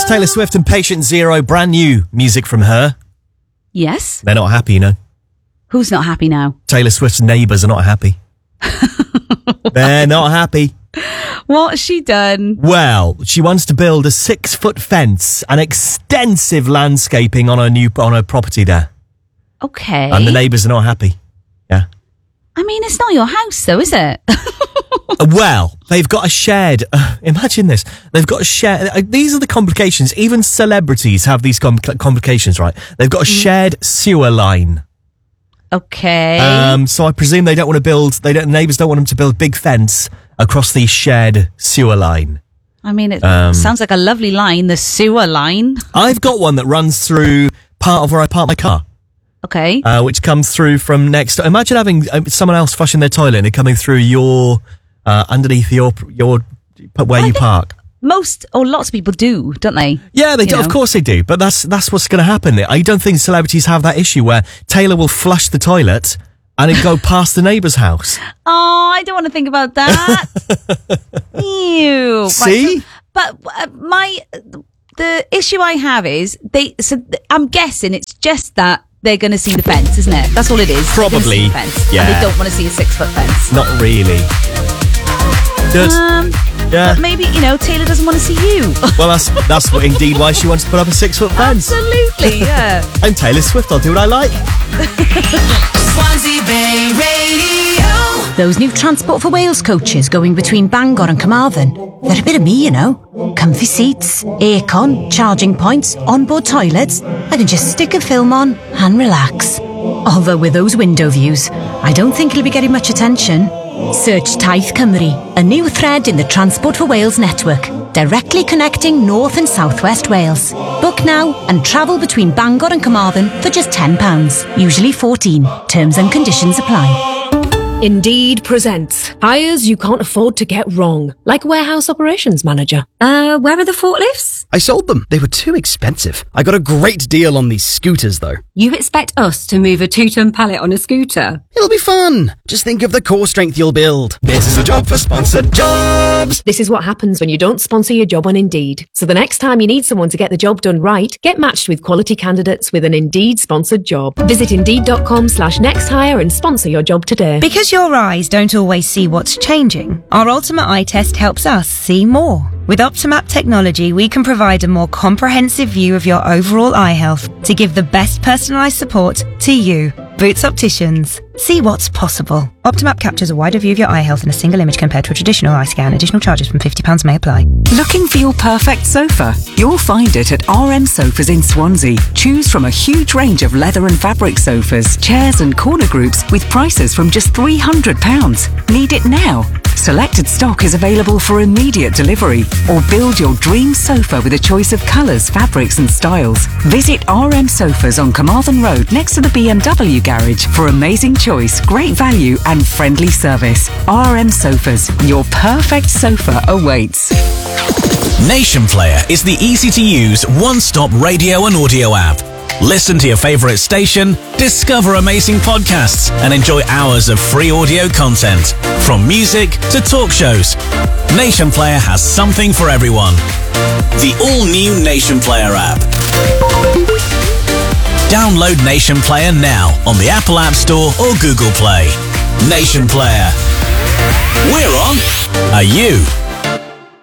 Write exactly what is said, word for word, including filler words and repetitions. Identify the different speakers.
Speaker 1: Taylor Swift and Patient Zero, brand new music from her.
Speaker 2: Yes.
Speaker 1: They're not happy, you know.
Speaker 2: Who's not happy now?
Speaker 1: Taylor Swift's neighbours are not happy. They're not happy.
Speaker 2: What's she done?
Speaker 1: Well, she wants to build a six-foot fence and extensive landscaping on her new on her property there.
Speaker 2: Okay.
Speaker 1: And the neighbours are not happy. Yeah.
Speaker 2: I mean, it's not your house, though, is it?
Speaker 1: Well, they've got a shared... Uh, imagine this. They've got a shared... Uh, these are the complications. Even celebrities have these com- complications, right? They've got a shared sewer line.
Speaker 2: Okay.
Speaker 1: Um, so I presume they don't want to build... They don't. Neighbours don't want them to build big fence across the shared sewer line.
Speaker 2: I mean, it
Speaker 1: Um,
Speaker 2: sounds like a lovely line, the sewer line.
Speaker 1: I've got one that runs through part of where I park my car.
Speaker 2: Okay.
Speaker 1: Uh, which comes through from next... Imagine having uh, someone else flushing their toilet and it coming through your... Uh, underneath your your where
Speaker 2: Well, I
Speaker 1: you
Speaker 2: think
Speaker 1: park.
Speaker 2: Most or lots of people do, don't they?
Speaker 1: Yeah, they
Speaker 2: You
Speaker 1: do.
Speaker 2: know.
Speaker 1: Of course they do. But that's that's what's going to happen. I don't think celebrities have that issue where Taylor will flush the toilet and it go past the neighbour's house.
Speaker 2: Oh, I don't want to think about that. Ew. Right,
Speaker 1: See?
Speaker 2: so- but uh, my the issue I have is they. So th- I'm guessing it's just that they're going to see the fence, isn't it? That's all it is. They're gonna see
Speaker 1: Probably,
Speaker 2: the fence,
Speaker 1: yeah.
Speaker 2: And they don't want to see a six foot fence.
Speaker 1: Not really. Just,
Speaker 2: Um,
Speaker 1: yeah.
Speaker 2: But maybe, you know, Taylor doesn't want to see you.
Speaker 1: Well, that's that's what indeed why she wants to put up a six foot fence.
Speaker 2: Absolutely, yeah.
Speaker 1: I'm Taylor Swift. I'll do what I like.
Speaker 3: Swansea Bay Radio.
Speaker 4: Those new Transport for Wales coaches going between Bangor and Carmarthen. They're a bit of me, you know. Comfy seats, aircon, charging points, onboard toilets. I can just stick a film on and relax. Although with those window views, I don't think it'll be getting much attention. Search Taith Cymru, a new thread in the Transport for Wales network, directly connecting North and South West Wales. Book now and travel between Bangor and Carmarthen for just ten pounds, usually fourteen. Terms and conditions apply.
Speaker 5: Indeed presents hires you can't afford to get wrong, like warehouse operations manager.
Speaker 6: Uh, where are the forklifts?
Speaker 7: I sold them. They were too expensive. I got a great deal on these scooters, though.
Speaker 6: You expect us to move a two-ton pallet on a scooter?
Speaker 7: It'll be fun. Just think of the core strength you'll build. This is a job for sponsored jobs.
Speaker 5: This is what happens when you don't sponsor your job on Indeed. So the next time you need someone to get the job done right, get matched with quality candidates with an Indeed sponsored job. Visit indeed.com slash next hire and sponsor your job today.
Speaker 8: Because your eyes don't always see what's changing, our Ultimate Eye Test helps us see more. With Optimap technology, we can provide a more comprehensive view of your overall eye health to give the best personalised support to you. Boots Opticians. See what's possible. Optimap captures a wider view of your eye health in a single image compared to a traditional eye scan. Additional charges from fifty pounds may apply.
Speaker 9: Looking for your perfect sofa? You'll find it at R M Sofas in Swansea. Choose from a huge range of leather and fabric sofas, chairs and corner groups with prices from just three hundred pounds. Need it now? Selected stock is available for immediate delivery, or build your dream sofa with a choice of colours, fabrics and styles. Visit R M Sofas on Carmarthen Road next to the B M W garage for amazing choice, great value and friendly service. R M Sofas, your perfect sofa awaits.
Speaker 10: Nation Player is the easy-to-use one-stop radio and audio app. Listen to your favourite station, discover amazing podcasts, and enjoy hours of free audio content. From music to talk shows, Nation Player has something for everyone. The all-new Nation Player app. Download Nation Player now on the Apple App Store or Google Play. Nation Player. We're on. Are you?